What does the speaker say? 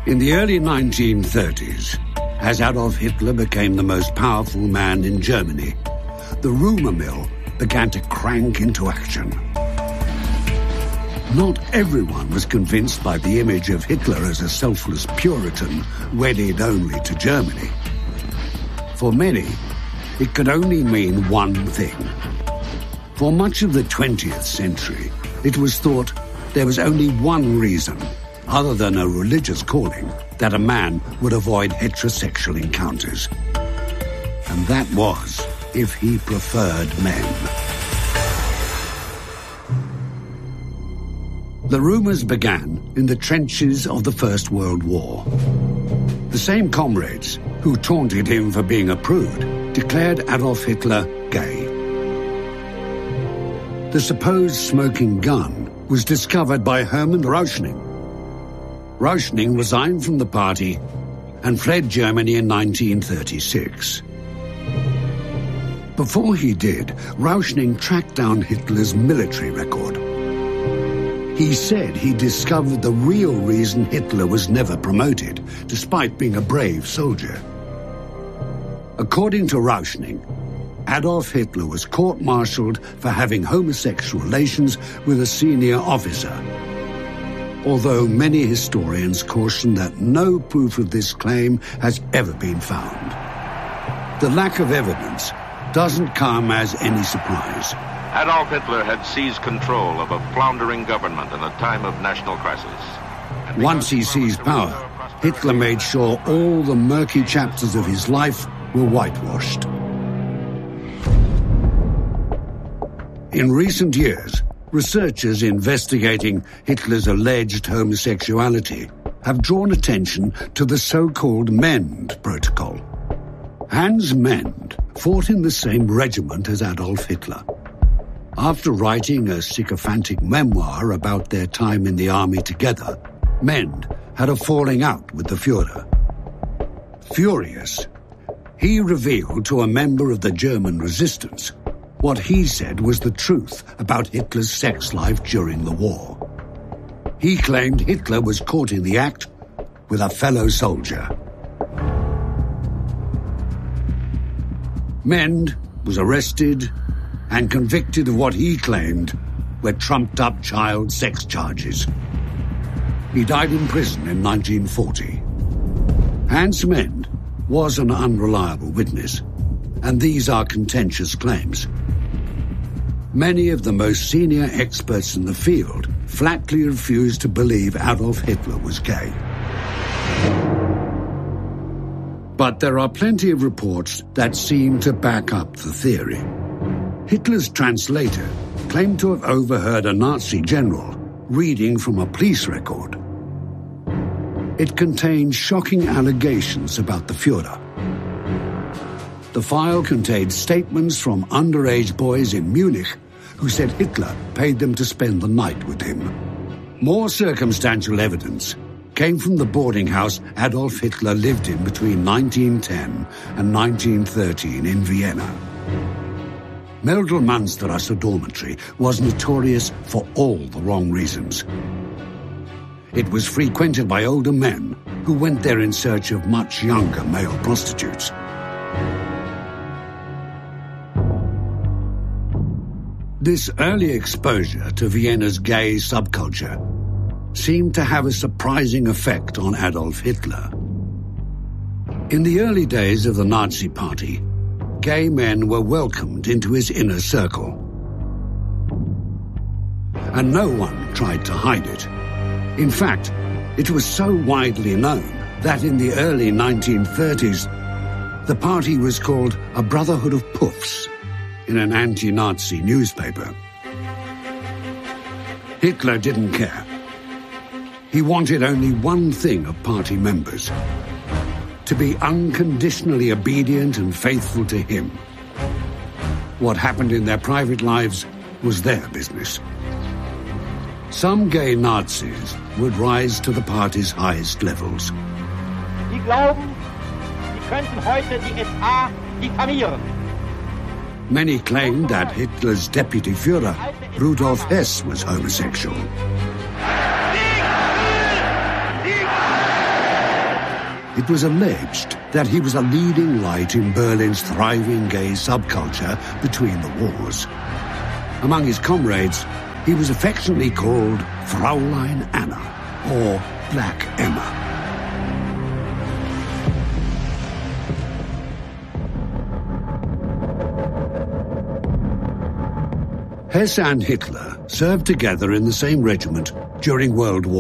In the early 1930s, as Adolf Hitler became the most powerful man in Germany, the rumor mill began to crank into action. Not everyone was convinced by the image of Hitler as a selfless Puritan wedded only to Germany. For many, it could only mean one thing. For much of the 20th century, it was thought there was only one reason, other than a religious calling, that a man would avoid heterosexual encounters. And that was if he preferred men. The rumors began in the trenches of the First World War. The same comrades who taunted him for being a prude declared Adolf Hitler gay. The supposed smoking gun was discovered by Hermann Rauschning. Rauschning resigned from the party and fled Germany in 1936. Before he did, Rauschning tracked down Hitler's military record. He said he discovered the real reason Hitler was never promoted, despite being a brave soldier. According to Rauschning, Adolf Hitler was court-martialed for having homosexual relations with a senior officer, although many historians caution that no proof of this claim has ever been found. The lack of evidence doesn't come as any surprise. Adolf Hitler had seized control of a floundering government in a time of national crisis. Once he seized power, Hitler made sure all the murky chapters of his life were whitewashed. In recent years, researchers investigating Hitler's alleged homosexuality have drawn attention to the so-called Mend Protocol. Hans Mend fought in the same regiment as Adolf Hitler. After writing a sycophantic memoir about their time in the army together, Mend had a falling out with the Führer. Furious, he revealed to a member of the German resistance what he said was the truth about Hitler's sex life during the war. He claimed Hitler was caught in the act with a fellow soldier. Mend was arrested and convicted of what he claimed were trumped-up child sex charges. He died in prison in 1940. Hans Mend was an unreliable witness, and these are contentious claims. Many of the most senior experts in the field flatly refused to believe Adolf Hitler was gay. But there are plenty of reports that seem to back up the theory. Hitler's translator claimed to have overheard a Nazi general reading from a police record. It contained shocking allegations about the Führer. The file contained statements from underage boys in Munich who said Hitler paid them to spend the night with him. More circumstantial evidence came from the boarding house Adolf Hitler lived in between 1910 and 1913 in Vienna. Meldl-Manstrasse dormitory was notorious for all the wrong reasons. It was frequented by older men who went there in search of much younger male prostitutes. This early exposure to Vienna's gay subculture seemed to have a surprising effect on Adolf Hitler. In the early days of the Nazi Party, gay men were welcomed into his inner circle. And no one tried to hide it. In fact, it was so widely known that in the early 1930s, the party was called a Brotherhood of Puffs in an anti-Nazi newspaper. Hitler didn't care. He wanted only one thing of party members: to be unconditionally obedient and faithful to him. What happened in their private lives was their business. Some gay Nazis would rise to the party's highest levels. Sie glauben, sie könnten heute die SA diffamieren. Many claimed that Hitler's deputy Führer, Rudolf Hess, was homosexual. It was alleged that he was a leading light in Berlin's thriving gay subculture between the wars. Among his comrades, he was affectionately called Fräulein Anna, or Black Emma. Hess and Hitler served together in the same regiment during World War